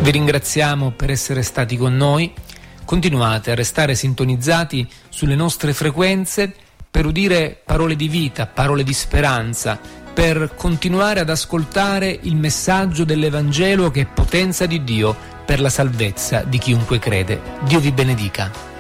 Vi ringraziamo per essere stati con noi. Continuate a restare sintonizzati sulle nostre frequenze per udire parole di vita, parole di speranza, per continuare ad ascoltare il messaggio dell'Evangelo che è potenza di Dio per la salvezza di chiunque crede. Dio vi benedica.